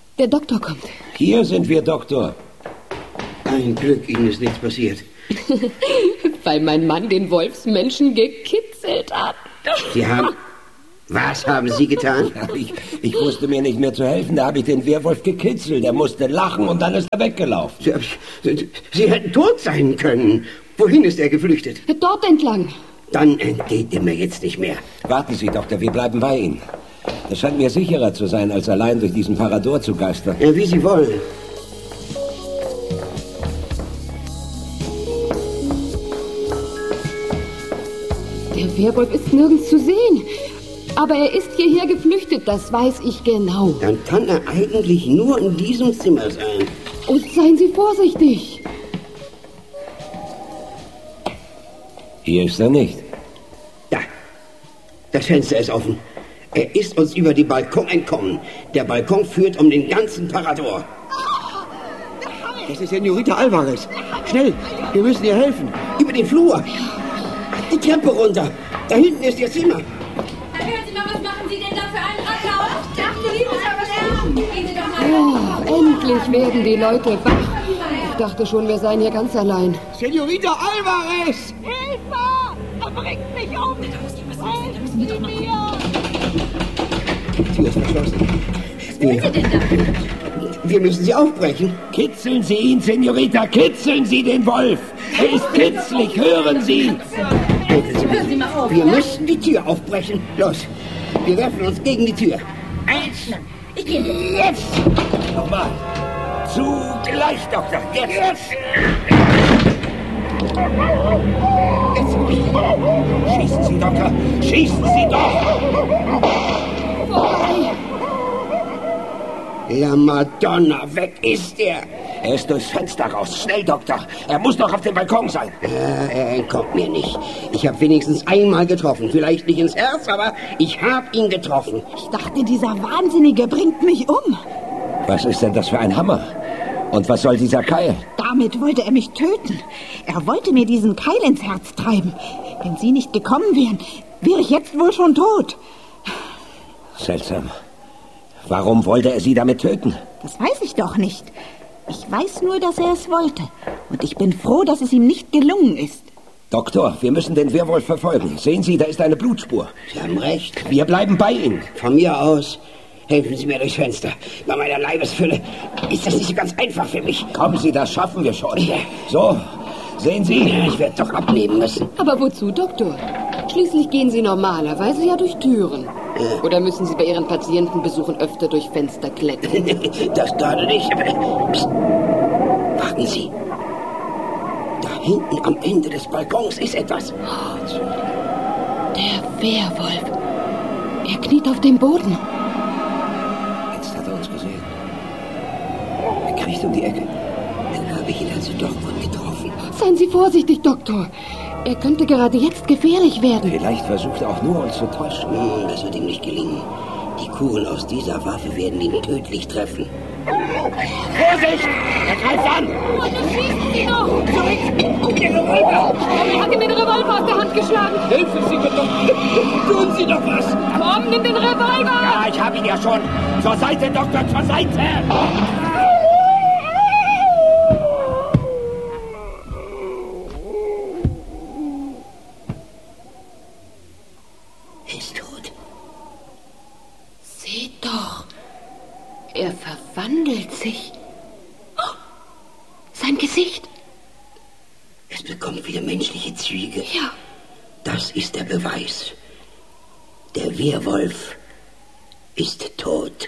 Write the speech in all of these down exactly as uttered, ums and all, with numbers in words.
Der Doktor kommt. Hier sind wir, Doktor. Ein Glück, Ihnen ist nichts passiert. Weil mein Mann den Wolfsmenschen gekitzelt hat. Sie haben... Was haben Sie getan? Ja, ich, ich wusste mir nicht mehr zu helfen. Da habe ich den Werwolf gekitzelt. Er musste lachen und dann ist er weggelaufen. Sie, Sie hätten tot sein können. Wohin ist er geflüchtet? Dort entlang. Dann entgeht er mir jetzt nicht mehr. Warten Sie, Doktor, wir bleiben bei Ihnen. Das scheint mir sicherer zu sein, als allein durch diesen Parador zu geistern. Ja, wie Sie wollen. Der Werwolf ist nirgends zu sehen. Aber er ist hierher geflüchtet, das weiß ich genau. Dann kann er eigentlich nur in diesem Zimmer sein. Und seien Sie vorsichtig. Hier ist er nicht. Da. Das Fenster ist offen. Er ist uns über den Balkon entkommen. Der Balkon führt um den ganzen Parador. Das ist Senorita Alvarez. Schnell, wir müssen ihr helfen. Über den Flur. Die Treppe runter. Da hinten ist ihr Zimmer. Hören Sie mal, was machen Sie denn da für einen Radlauf? Ich dachte, Sie müssen aber lernen. Gehen Sie doch mal. Oh, endlich werden die Leute wach. Ich dachte schon, wir seien hier ganz allein. Senorita Alvarez! Hilfe! Er bringt mich um! Helfen Sie mir! Die Tür ist verschlossen. Was will Sie denn da? Wir müssen sie aufbrechen. Kitzeln Sie ihn, Senorita, kitzeln Sie den Wolf. Er ist kitzlig, hören Sie. Hören Sie mal auf. Wir müssen die Tür aufbrechen. Los, wir werfen uns gegen die Tür. Eins, Ich gehe mit. jetzt! Nochmal. Zugleich, Doktor, jetzt. Jetzt! Schießen Sie, Doktor, schießen Sie doch. Vorbei! La Madonna, weg ist er! Er ist durchs Fenster raus. Schnell, Doktor. Er muss noch auf dem Balkon sein. Äh, er entkommt mir nicht. Ich habe wenigstens einmal getroffen. Vielleicht nicht ins Herz, aber ich habe ihn getroffen. Ich dachte, dieser Wahnsinnige bringt mich um. Was ist denn das für ein Hammer? Und was soll dieser Keil? Damit wollte er mich töten. Er wollte mir diesen Keil ins Herz treiben. Wenn Sie nicht gekommen wären, wäre ich jetzt wohl schon tot. Seltsam. Warum wollte er Sie damit töten? Das weiß ich doch nicht. Ich weiß nur, dass er es wollte. Und ich bin froh, dass es ihm nicht gelungen ist. Doktor, wir müssen den Werwolf verfolgen. Sehen Sie, da ist eine Blutspur. Sie haben recht. Wir bleiben bei Ihnen. Von mir aus helfen Sie mir durchs Fenster. Bei meiner Leibesfülle ist das nicht so ganz einfach für mich. Kommen Sie, das schaffen wir schon. Ja. So, sehen Sie? Ja, ich werde doch abnehmen müssen. Aber wozu, Doktor? Schließlich gehen Sie normalerweise ja durch Türen. Ja. Oder müssen Sie bei Ihren Patientenbesuchen öfter durch Fenster klettern? Das gerade nicht. Aber pst, warten Sie. Da hinten am Ende des Balkons ist etwas. Der Werwolf. Er kniet auf dem Boden. Jetzt hat er uns gesehen. Er kriecht um die Ecke. Dann habe ich ihn also doch gut getroffen. Seien Sie vorsichtig, Doktor. Er könnte gerade jetzt gefährlich werden. Vielleicht versucht er auch nur, uns zu täuschen. Hm, das wird ihm nicht gelingen. Die Kugeln aus dieser Waffe werden ihn tödlich treffen. Vorsicht! Er greift an! Und dann schießen Sie doch! Zurück! Der Revolver! Er hat ihm den Revolver aus der Hand geschlagen. Helfen Sie mir doch! Tun Sie doch was! Komm, nimm den Revolver! Ja, ich habe ihn ja schon! Zur Seite, Doktor, zur Seite! Er ist tot. Seht doch. Er verwandelt sich. Oh, sein Gesicht. Es bekommt wieder menschliche Züge. Ja. Das ist der Beweis. Der Werwolf ist tot.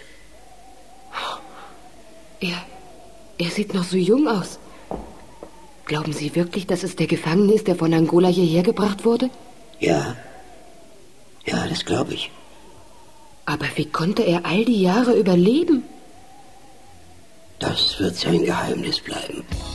Er, er sieht noch so jung aus. Glauben Sie wirklich, dass es der Gefangene ist, der von Angola hierher gebracht wurde? Ja. Ja, das glaube ich. Aber wie konnte er all die Jahre überleben? Das wird sein Geheimnis bleiben.